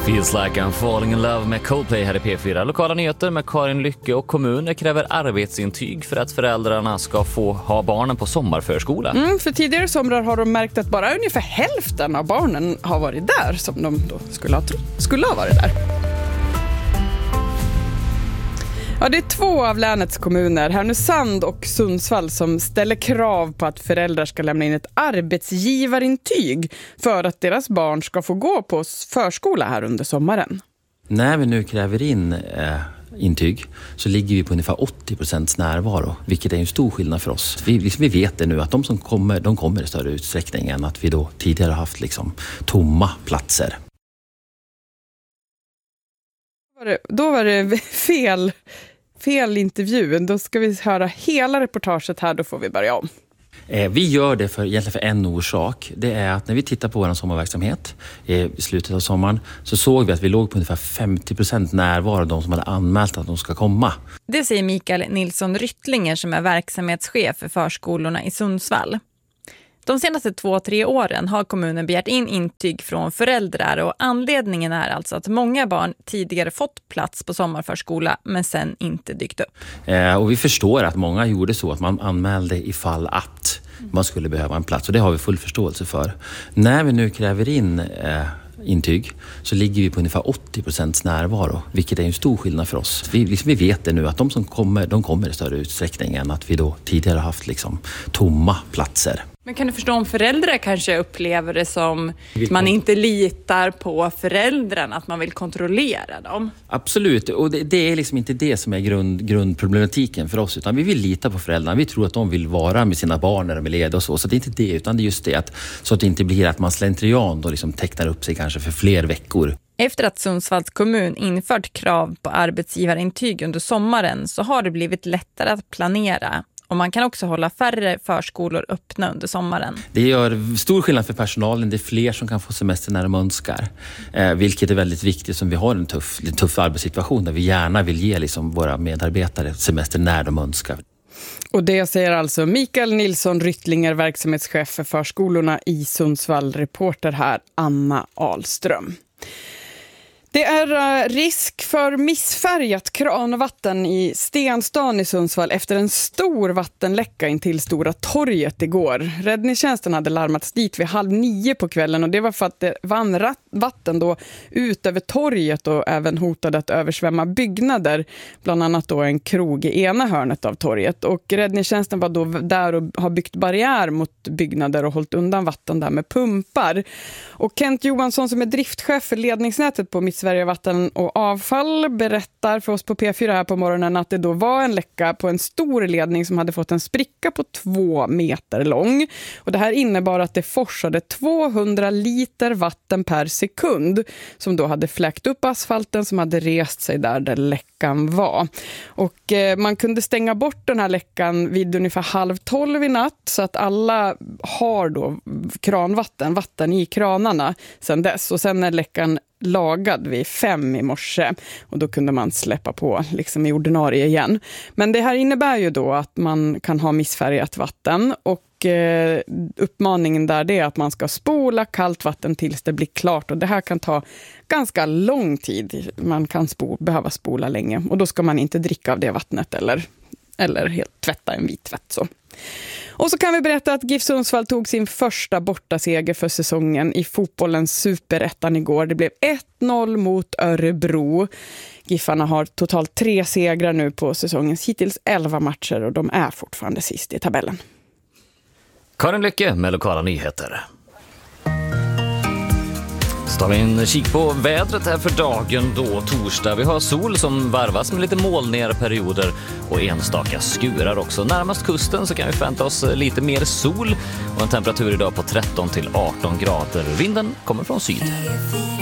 Feels like I'm falling in love med Coldplay här i P4. Lokala nyheter med Karin Lycke och kommuner kräver arbetsintyg för att föräldrarna ska få ha barnen på sommarförskola. För tidigare somrar har de märkt att bara ungefär hälften av barnen har varit där som de då skulle ha varit där. Ja, det är 2 av länets kommuner, Härnösand och Sundsvall, som ställer krav på att föräldrar ska lämna in ett arbetsgivarintyg för att deras barn ska få gå på förskola här under sommaren. När vi nu kräver in intyg så ligger vi på ungefär 80% närvaro, vilket är en stor skillnad för oss. Vi vet det nu att de som kommer, de kommer i större utsträckning än att vi då tidigare har haft tomma platser. Då var det fel intervju. Då ska vi höra hela reportaget här, då får vi börja om. Vi gör det egentligen för en orsak. Det är att när vi tittar på vår sommarverksamhet i slutet av sommaren så såg vi att vi låg på ungefär 50% närvaro av de som hade anmält att de ska komma. Det säger Mikael Nilsson Ryttlinger som är verksamhetschef för förskolorna i Sundsvall. De senaste 2-3 åren har kommunen begärt in intyg från föräldrar och anledningen är alltså att många barn tidigare fått plats på sommarförskola men sen inte dykt upp. Och vi förstår att många gjorde så att man anmälde ifall att man skulle behöva en plats och det har vi full förståelse för. När vi nu kräver in intyg så ligger vi på ungefär 80% närvaro, vilket är en stor skillnad för oss. Vi vet det nu att de som kommer, de kommer i större utsträckning än att vi då tidigare har haft tomma platser. Men kan du förstå om föräldrar kanske upplever det som man inte litar på föräldrarna, att man vill kontrollera dem? Absolut, och det är inte det som är grundproblematiken för oss, utan vi vill lita på föräldrarna. Vi tror att de vill vara med sina barn när de är lediga och så det är inte det, utan det är just det att, så att det inte blir att man slentrian då tecknar upp sig kanske för fler veckor. Efter att Sundsvalls kommun infört krav på arbetsgivarintyg under sommaren så har det blivit lättare att planera. Och man kan också hålla färre förskolor öppna under sommaren. Det gör stor skillnad för personalen. Det är fler som kan få semester när de önskar. Vilket är väldigt viktigt som vi har en tuff arbetssituation där vi gärna vill ge våra medarbetare semester när de önskar. Och det säger alltså Mikael Nilsson Ryttlinger, verksamhetschef för förskolorna i Sundsvall. Reporter här Anna Ahlström. Det är risk för missfärgat kranvatten i Stenstan i Sundsvall efter en stor vattenläcka in till Stora torget igår. Räddningstjänsten hade larmats dit vid 8:30 på kvällen och det var för att det vann vatten då ut över torget och även hotade att översvämma byggnader, bland annat då en krog i ena hörnet av torget. Och räddningstjänsten var då där och har byggt barriär mot byggnader och hållit undan vatten där med pumpar. Och Kent Johansson som är driftchef för ledningsnätet på Sverige vatten och avfall berättar för oss på P4 här på morgonen att det då var en läcka på en stor ledning som hade fått en spricka på 2 meter lång. Och det här innebar att det forsade 200 liter vatten per sekund som då hade fläkt upp asfalten som hade rest sig där läckan var. Och man kunde stänga bort den här läckan vid ungefär 11:30 i natt så att alla har då vatten i kranarna sedan dess. Och sen när läckan lagad vid 5 i morse och då kunde man släppa på i ordinarie igen. Men det här innebär ju då att man kan ha missfärgat vatten och uppmaningen där det är att man ska spola kallt vatten tills det blir klart och det här kan ta ganska lång tid. Man kan behöva spola länge och då ska man inte dricka av det vattnet eller helt tvätta en vit tvätt så. Och så kan vi berätta att GIF Sundsvall tog sin första bortaseger för säsongen i fotbollens superettan igår. Det blev 1-0 mot Örebro. GIFarna har totalt 3 segrar nu på säsongens hittills 11 matcher och de är fortfarande sist i tabellen. Karin Lycke med lokala nyheter. Så tar vi en kik på vädret här för dagen då, torsdag. Vi har sol som varvas med lite molnigare perioder och enstaka skurar också. Närmast kusten så kan vi förvänta oss lite mer sol och en temperatur idag på 13 till 18 grader. Vinden kommer från syd.